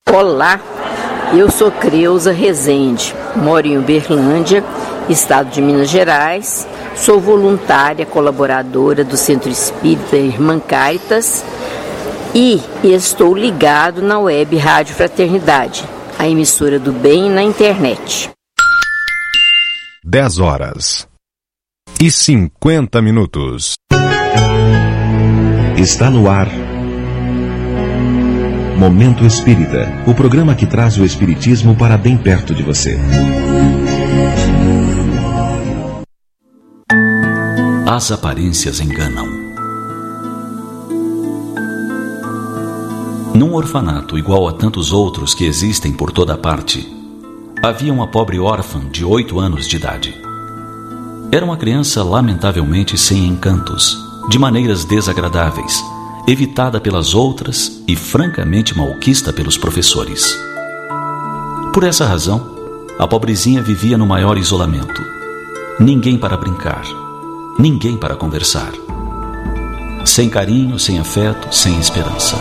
Olá, eu sou Creuza Rezende, moro em Uberlândia, estado de Minas Gerais, sou voluntária colaboradora do Centro Espírita Irmã Caritas e estou ligado na web Rádio Fraternidade, a emissora do bem na internet. 10h50. Está no ar Momento Espírita, o programa que traz o Espiritismo para bem perto de você. As aparências enganam. Num orfanato igual a tantos outros que existem por toda parte, havia uma pobre órfã de 8 anos de idade. Era uma criança lamentavelmente sem encantos, de maneiras desagradáveis, evitada pelas outras e francamente malquista pelos professores. Por essa razão, a pobrezinha vivia no maior isolamento. Ninguém para brincar, ninguém para conversar. Sem carinho, sem afeto, sem esperança.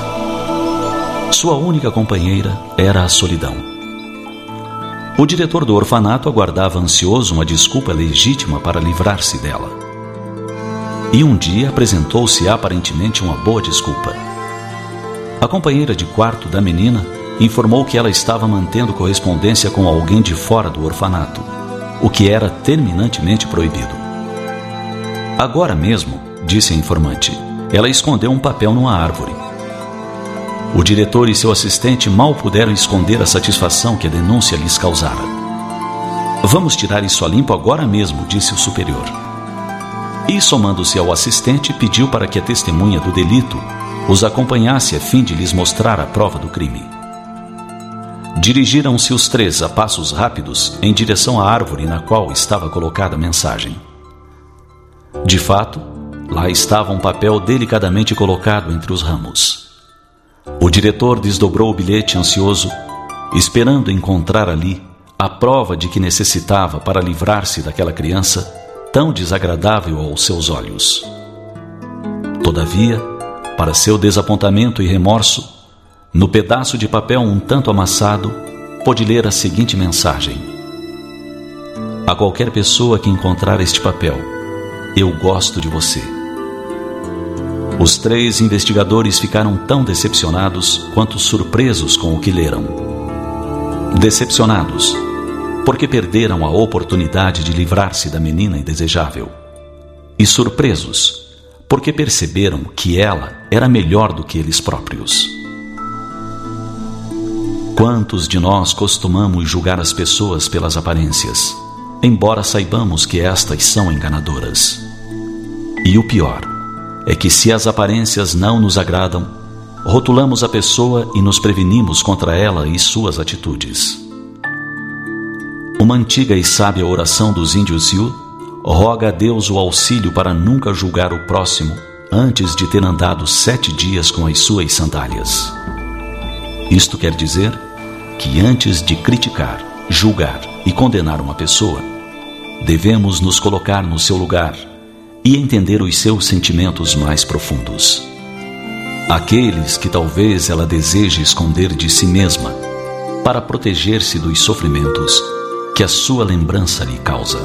Sua única companheira era a solidão. O diretor do orfanato aguardava ansioso uma desculpa legítima para livrar-se dela. E um dia apresentou-se aparentemente uma boa desculpa. A companheira de quarto da menina informou que ela estava mantendo correspondência com alguém de fora do orfanato, o que era terminantemente proibido. Agora mesmo, disse a informante, ela escondeu um papel numa árvore. O diretor e seu assistente mal puderam esconder a satisfação que a denúncia lhes causara. Vamos tirar isso a limpo agora mesmo, disse o superior. E, somando-se ao assistente, pediu para que a testemunha do delito os acompanhasse a fim de lhes mostrar a prova do crime. Dirigiram-se os três a passos rápidos em direção à árvore na qual estava colocada a mensagem. De fato, lá estava um papel delicadamente colocado entre os ramos. O diretor desdobrou o bilhete ansioso, esperando encontrar ali a prova de que necessitava para livrar-se daquela criança tão desagradável aos seus olhos. Todavia, para seu desapontamento e remorso, no pedaço de papel um tanto amassado, pôde ler a seguinte mensagem: a qualquer pessoa que encontrar este papel, eu gosto de você. Os três investigadores ficaram tão decepcionados quanto surpresos com o que leram. Decepcionados, porque perderam a oportunidade de livrar-se da menina indesejável. E surpresos, porque perceberam que ela era melhor do que eles próprios. Quantos de nós costumamos julgar as pessoas pelas aparências, embora saibamos que estas são enganadoras? E o pior é que, se as aparências não nos agradam, rotulamos a pessoa e nos prevenimos contra ela e suas atitudes. Uma antiga e sábia oração dos índios Sioux roga a Deus o auxílio para nunca julgar o próximo antes de ter andado 7 dias com as suas sandálias. Isto quer dizer que antes de criticar, julgar e condenar uma pessoa, devemos nos colocar no seu lugar e entender os seus sentimentos mais profundos. Aqueles que talvez ela deseje esconder de si mesma para proteger-se dos sofrimentos que a sua lembrança lhe causa.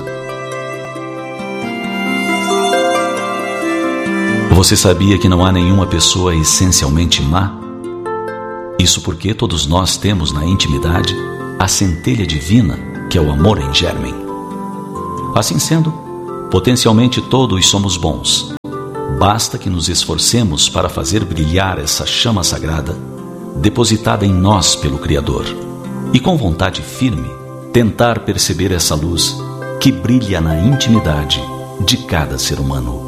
Você sabia que não há nenhuma pessoa essencialmente má? Isso porque todos nós temos na intimidade a centelha divina, que é o amor em germen. Assim sendo, potencialmente todos somos bons. Basta que nos esforcemos para fazer brilhar essa chama sagrada, depositada em nós pelo Criador, e com vontade firme, tentar perceber essa luz que brilha na intimidade de cada ser humano.